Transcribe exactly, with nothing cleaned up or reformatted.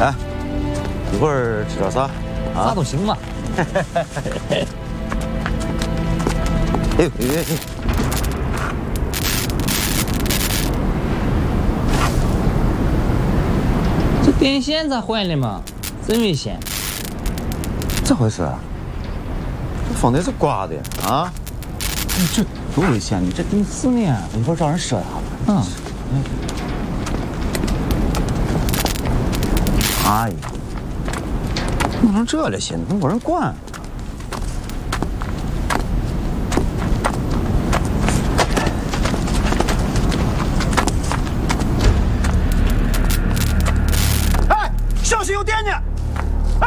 哎，一会儿吃点啥？啊， 啥都行嘛。 哎哎哎！ 这电线咋坏了嘛？真危险！ 咋回事？这风得是刮的啊！你这多危险！你这顶死呢！一会儿找人说他们。嗯。哎呀，弄成这了，现在都没人管。